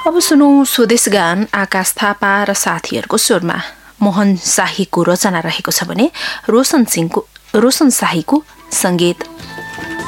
अब सुनौ स्वदेश गान आकाश थापा र साथीहरूको स्वरमा मोहन शाहीको रचना रहेको छ भने रोशन शाहीको संगीत